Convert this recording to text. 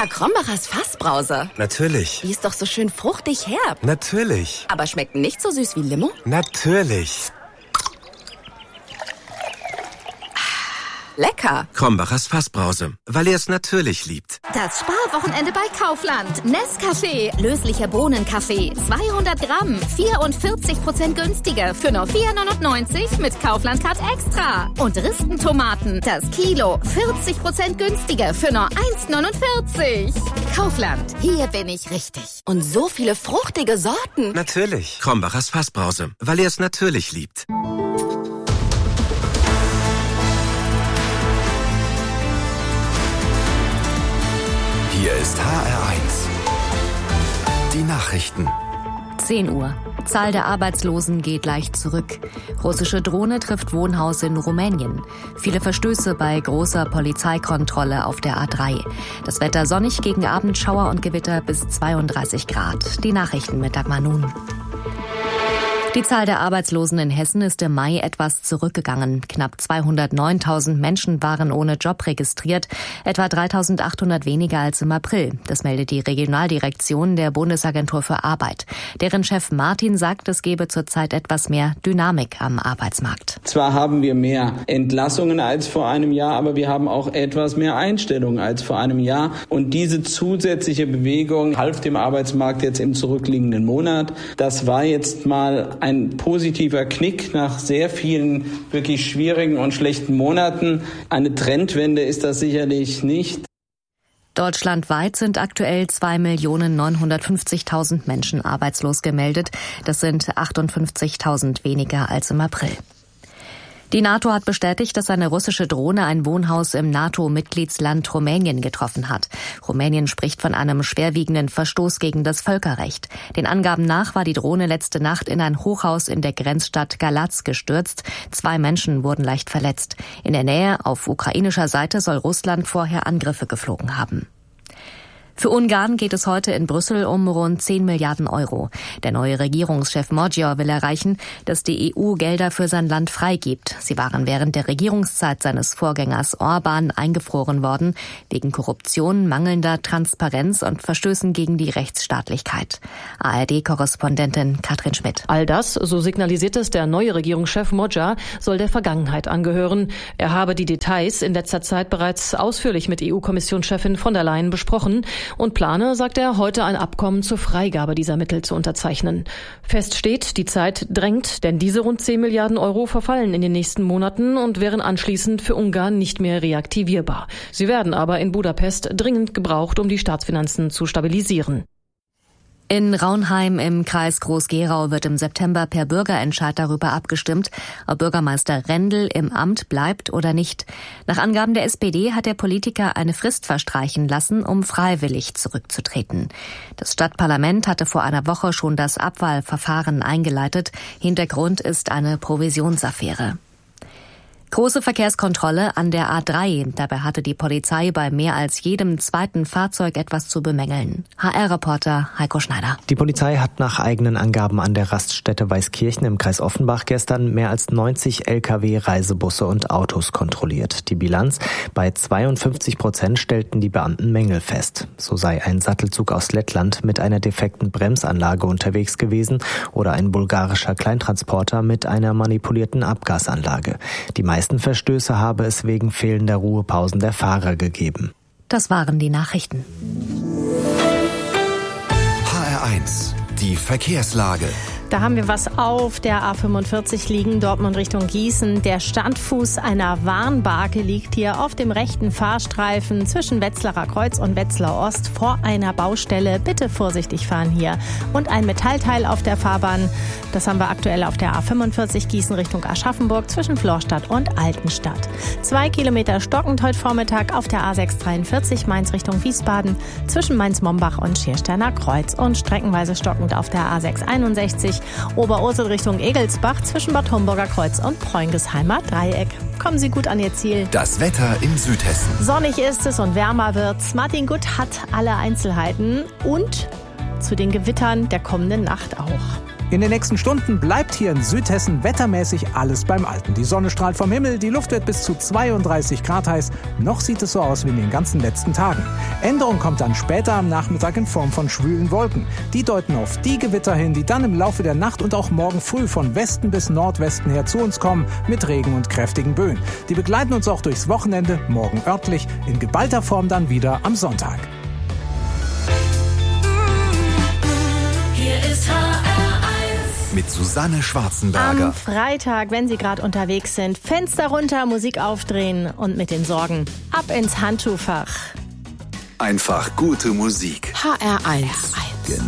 Papa, Krombacher's Fassbrause. Natürlich. Die ist doch so schön fruchtig herb. Natürlich. Aber schmeckt nicht so süß wie Limo? Natürlich. Lecker. Krombacher's Fassbrause, weil er es natürlich liebt. Das Sparwochenende bei Kaufland. Nescafé, löslicher Bohnenkaffee, 200 Gramm, 44% günstiger für nur 4,99 mit Kaufland-Card Extra. Und Ristentomaten, das Kilo, 40% günstiger für nur 1,49. Kaufland, hier bin ich richtig. Und so viele fruchtige Sorten. Natürlich. Krombacher's Fassbrause, weil er es natürlich liebt. Hier ist HR1. Die Nachrichten. 10 Uhr. Zahl der Arbeitslosen geht leicht zurück. Russische Drohne trifft Wohnhaus in Rumänien. Viele Verstöße bei großer Polizeikontrolle auf der A3. Das Wetter sonnig gegen Abendschauer und Gewitter bis 32 Grad. Die Nachrichten mit Dagmar Nun. Die Zahl der Arbeitslosen in Hessen ist im Mai etwas zurückgegangen. Knapp 209.000 Menschen waren ohne Job registriert, etwa 3.800 weniger als im April. Das meldet die Regionaldirektion der Bundesagentur für Arbeit. Deren Chef Martin sagt, es gebe zurzeit etwas mehr Dynamik am Arbeitsmarkt. Zwar haben wir mehr Entlassungen als vor einem Jahr, aber wir haben auch etwas mehr Einstellungen als vor einem Jahr. Und diese zusätzliche Bewegung half dem Arbeitsmarkt jetzt im zurückliegenden Monat. Das war jetzt mal ein positiver Knick nach sehr vielen wirklich schwierigen und schlechten Monaten. Eine Trendwende ist das sicherlich nicht. Deutschlandweit sind aktuell 2.950.000 Menschen arbeitslos gemeldet. Das sind 58.000 weniger als im April. Die NATO hat bestätigt, dass eine russische Drohne ein Wohnhaus im NATO-Mitgliedsland Rumänien getroffen hat. Rumänien spricht von einem schwerwiegenden Verstoß gegen das Völkerrecht. Den Angaben nach war die Drohne letzte Nacht in ein Hochhaus in der Grenzstadt Galați gestürzt. 2 Menschen wurden leicht verletzt. In der Nähe auf ukrainischer Seite soll Russland vorher Angriffe geflogen haben. Für Ungarn geht es heute in Brüssel um rund 10 Milliarden Euro. Der neue Regierungschef Magyar will erreichen, dass die EU Gelder für sein Land freigibt. Sie waren während der Regierungszeit seines Vorgängers Orbán eingefroren worden, wegen Korruption, mangelnder Transparenz und Verstößen gegen die Rechtsstaatlichkeit. ARD-Korrespondentin Katrin Schmidt. All das, so signalisiert es der neue Regierungschef Magyar, soll der Vergangenheit angehören. Er habe die Details in letzter Zeit bereits ausführlich mit EU-Kommissionschefin von der Leyen besprochen und plane, sagt er, heute ein Abkommen zur Freigabe dieser Mittel zu unterzeichnen. Fest steht, die Zeit drängt, denn diese rund 10 Milliarden Euro verfallen in den nächsten Monaten und wären anschließend für Ungarn nicht mehr reaktivierbar. Sie werden aber in Budapest dringend gebraucht, um die Staatsfinanzen zu stabilisieren. In Raunheim im Kreis Groß-Gerau wird im September per Bürgerentscheid darüber abgestimmt, ob Bürgermeister Rendel im Amt bleibt oder nicht. Nach Angaben der SPD hat der Politiker eine Frist verstreichen lassen, um freiwillig zurückzutreten. Das Stadtparlament hatte vor einer Woche schon das Abwahlverfahren eingeleitet. Hintergrund ist eine Provisionsaffäre. Große Verkehrskontrolle an der A3. Dabei hatte die Polizei bei mehr als jedem zweiten Fahrzeug etwas zu bemängeln. HR-Reporter Heiko Schneider. Die Polizei hat nach eigenen Angaben an der Raststätte Weißkirchen im Kreis Offenbach gestern mehr als 90 Lkw, Reisebusse und Autos kontrolliert. Die Bilanz: bei 52% stellten die Beamten Mängel fest. So sei ein Sattelzug aus Lettland mit einer defekten Bremsanlage unterwegs gewesen oder ein bulgarischer Kleintransporter mit einer manipulierten Abgasanlage. Die meisten Verstöße habe es wegen fehlender Ruhepausen der Fahrer gegeben. Das waren die Nachrichten. HR1, die Verkehrslage. Da haben wir was auf der A45 liegen, Dortmund Richtung Gießen. Der Standfuß einer Warnbarke liegt hier auf dem rechten Fahrstreifen zwischen Wetzlarer Kreuz und Wetzlar Ost vor einer Baustelle. Bitte vorsichtig fahren hier. Und ein Metallteil auf der Fahrbahn, das haben wir aktuell auf der A45 Gießen Richtung Aschaffenburg zwischen Florstadt und Altenstadt. 2 Kilometer stockend heute Vormittag auf der A643 Mainz Richtung Wiesbaden zwischen Mainz-Mombach und Schiersteiner Kreuz. Und streckenweise stockend auf der A661 Oberursel Richtung Egelsbach zwischen Bad Homburger Kreuz und Preunghesheimer Dreieck. Kommen Sie gut an Ihr Ziel. Das Wetter in Südhessen. Sonnig ist es und wärmer wird's. Martin Gutt hat alle Einzelheiten und zu den Gewittern der kommenden Nacht auch. In den nächsten Stunden bleibt hier in Südhessen wettermäßig alles beim Alten. Die Sonne strahlt vom Himmel, die Luft wird bis zu 32 Grad heiß. Noch sieht es so aus wie in den ganzen letzten Tagen. Änderung kommt dann später am Nachmittag in Form von schwülen Wolken. Die deuten auf die Gewitter hin, die dann im Laufe der Nacht und auch morgen früh von Westen bis Nordwesten her zu uns kommen, mit Regen und kräftigen Böen. Die begleiten uns auch durchs Wochenende, morgen örtlich, in geballter Form dann wieder am Sonntag. Hier ist HR1. Mit Susanne Schwarzenberger. Am Freitag, wenn Sie gerade unterwegs sind, Fenster runter, Musik aufdrehen und mit den Sorgen ab ins Handtuchfach. Einfach gute Musik. HR1.